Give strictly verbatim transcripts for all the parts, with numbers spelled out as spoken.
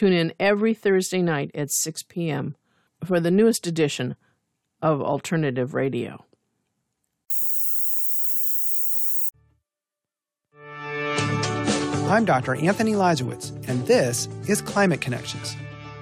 Tune in every Thursday night at six p.m. for the newest edition of Alternative Radio. I'm Doctor Anthony Leisowitz, and this is Climate Connections.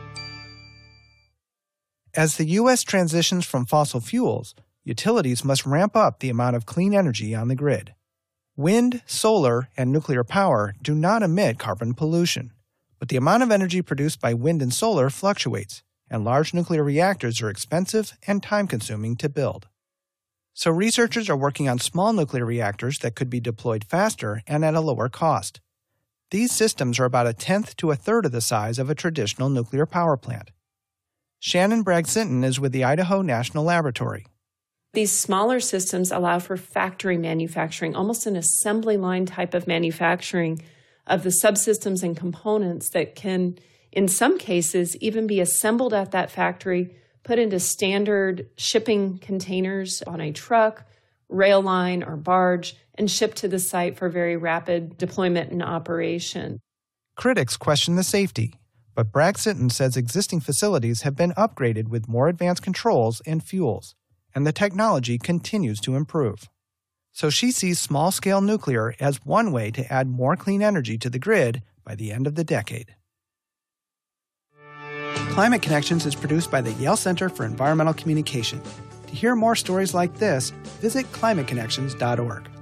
As the U S transitions from fossil fuels, utilities must ramp up the amount of clean energy on the grid. Wind, solar, and nuclear power do not emit carbon pollution, but the amount of energy produced by wind and solar fluctuates, and large nuclear reactors are expensive and time-consuming to build. So researchers are working on small nuclear reactors that could be deployed faster and at a lower cost. These systems are about a tenth to a third of the size of a traditional nuclear power plant. Shannon Bragg-Sinton is with the Idaho National Laboratory. These smaller systems allow for factory manufacturing, almost an assembly line type of manufacturing of the subsystems and components that can, in some cases, even be assembled at that factory, put into standard shipping containers on a truck, rail line, or barge, and shipped to the site for very rapid deployment and operation. Critics question the safety, but Bragg-Sinton says existing facilities have been upgraded with more advanced controls and fuels, and the technology continues to improve. So she sees small-scale nuclear as one way to add more clean energy to the grid by the end of the decade. Climate Connections is produced by the Yale Center for Environmental Communication. To hear more stories like this, visit climate connections dot org.